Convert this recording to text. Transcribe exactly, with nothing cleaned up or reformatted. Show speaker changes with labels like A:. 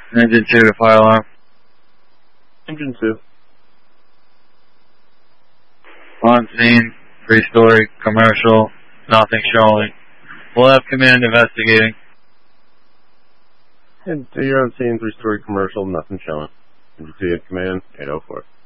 A: Engine two to fire alarm.
B: Engine two.
A: On scene, three-story, commercial, nothing showing. We'll have command investigating.
B: And you're on scene, three-story commercial, nothing showing. Engine two at command, eight oh four.